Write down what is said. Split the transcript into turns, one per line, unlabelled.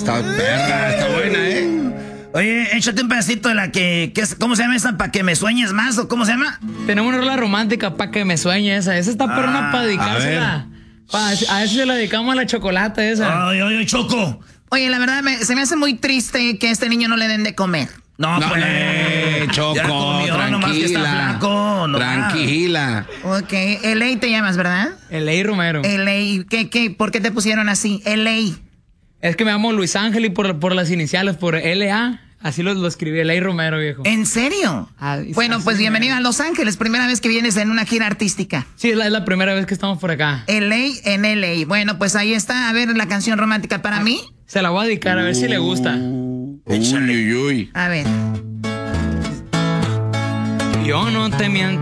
está perra, está buena,
Oye, échate un pedacito de la ¿cómo se llama esa? ¿Para que me sueñes más? ¿O cómo se llama?
Tenemos una rola romántica para que me sueñe esa. Esa está perrona para dedicársela. A ver si se la dedicamos a la Chocolata esa.
Ay, Choco.
Oye, la verdad, se me hace muy triste que a este niño no le den de comer.
No, Choco,
ya comió,
tranquila.
nomás que está flaco,
Tranquila.
Ok, L.A. te llamas, ¿verdad?
L.A. Romero.
L.A. ¿Por qué te pusieron así? L.A.
Es que me llamo Luis Ángel y por las iniciales, por L.A. Así lo escribí, L.A. Romero, viejo.
¿En serio? Bueno, pues bienvenido a Los Ángeles. Primera vez que vienes en una gira artística.
Sí, es la primera vez que estamos por acá.
L.A. en L.A. Bueno, pues ahí está. A ver, la canción romántica para mí.
Se la voy a dedicar, a ver si le gusta.
Uy.
A ver.
Yo no te miento.